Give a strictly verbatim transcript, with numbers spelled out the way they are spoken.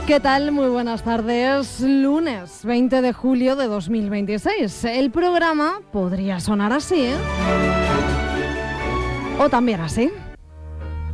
¿Qué tal? Muy buenas tardes. Lunes veinte de julio de dos mil veintiséis. El programa podría sonar así, ¿eh? O también así.